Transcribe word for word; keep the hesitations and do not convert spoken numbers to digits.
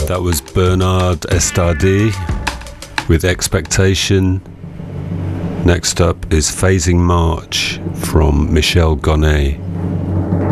That was Bernard Estardé with Expectation. Next up is Phasing March from Michel Gonnet.